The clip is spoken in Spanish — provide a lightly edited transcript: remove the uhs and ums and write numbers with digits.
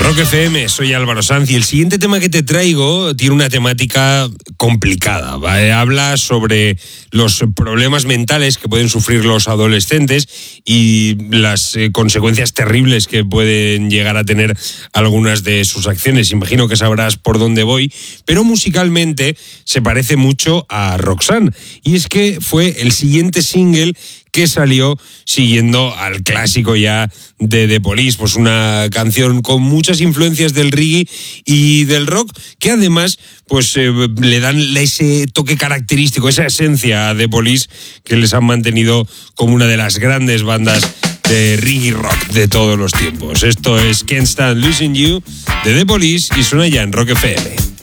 Rock FM, soy Álvaro Sanz y el siguiente tema que te traigo tiene una temática complicada, ¿vale? Habla sobre los problemas mentales que pueden sufrir los adolescentes y las consecuencias terribles que pueden llegar a tener algunas de sus acciones. Imagino que sabrás por dónde voy, pero musicalmente se parece mucho a Roxanne, y es que fue el siguiente single que salió siguiendo al clásico ya de The Police, pues una canción con muchas influencias del reggae y del rock, que además pues le dan ese toque característico, esa esencia a The Police que les han mantenido como una de las grandes bandas de reggae rock de todos los tiempos. Esto es Can't Stand Losing You de The Police y suena ya en Rock FM.